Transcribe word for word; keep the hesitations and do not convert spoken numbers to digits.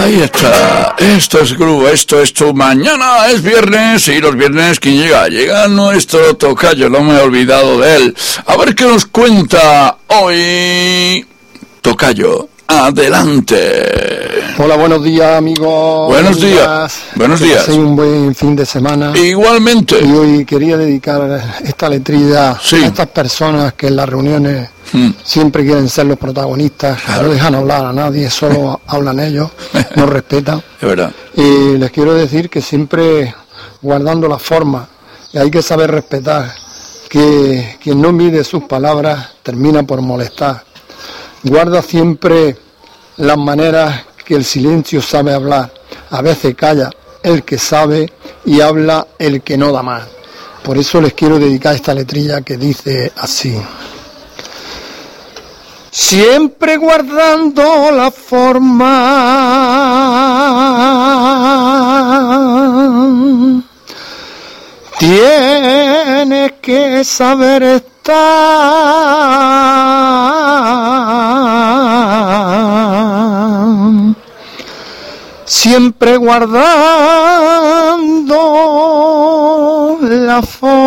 Ahí está, esto es Groove, esto es tu mañana, es viernes y los viernes ¿quién llega? Llega nuestro tocayo, no me he olvidado de él. A ver qué nos cuenta hoy, tocayo, adelante. Hola, buenos días amigos. Buenos días, buenos días. Que un buen fin de semana. Igualmente. Y hoy quería dedicar esta letrilla sí. a estas personas que en las reuniones hmm. siempre quieren ser los protagonistas, claro. No dejan hablar a nadie, solo hablan ellos, no respetan. Es verdad. Y les quiero decir que siempre guardando la forma, y hay que saber respetar, que quien no mide sus palabras termina por molestar. Guarda siempre las maneras que el silencio sabe hablar. A veces calla el que sabe y habla el que no da más. Por eso les quiero dedicar esta letrilla que dice así. Siempre guardando la forma, tienes que saber estar. Siempre guardando la forma,